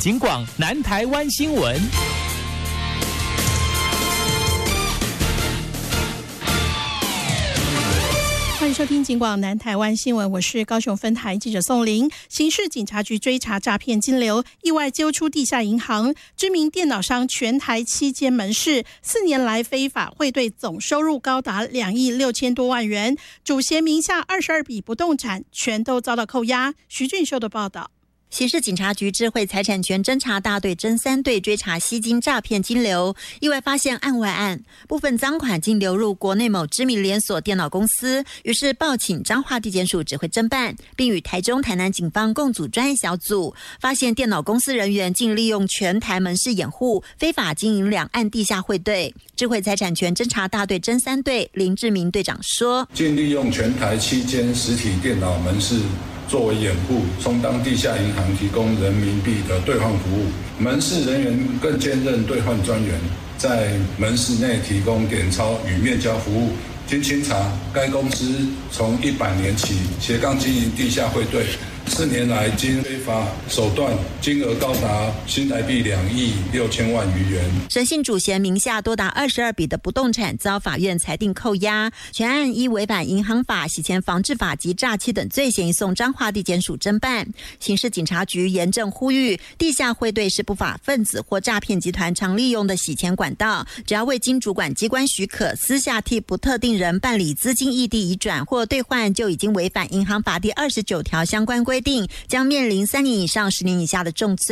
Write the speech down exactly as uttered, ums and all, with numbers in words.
警广南台湾新闻。 欢迎收听警广南台湾新闻，我是高雄分台记者宋玲。刑事警察局追查诈骗金流，意外揪出地下银行，知名电脑商全台七间门市，四年来非法汇兑总收入高达两亿六千多万元，主嫌名下二十二笔不动产全都遭到扣押。徐俊修的报道。 刑事警察局智慧财产权侦查大队侦三队追查吸金诈骗金流，意外发现案外案，部分赃款竟流入国内某知名连锁电脑公司，于是报请彰化地检署指挥侦办，并与台中、台南警方共组专案小组，发现电脑公司人员竟利用全台门市掩护，非法经营两岸地下汇兑。智慧财产权侦查大队侦三队林志明队长说， 竟利用全台七间实体电脑门市作为掩护，充当地下银行提供人民币的兑换服务。门市人员更兼任兑换专员，在门市内提供点钞与面交服务。经清查，该公司从一百年起斜杠经营地下汇兑，四年来经非法手段，金额高达新台币两亿六千万余元。 审讯主嫌名下多达二十二笔的不动产遭法院裁定扣押，全案依违反银行法、洗钱防治法及诈欺等罪嫌移送彰化地检署侦办。刑事警察局严正呼吁，地下汇兑是不法分子或诈骗集团常利用的洗钱管道，只要未经主管机关许可，私下替不特定人办理资金异地移转或兑换，就已经违反银行法第二十九条相关规定，将面临三年以上十年以下的重罪。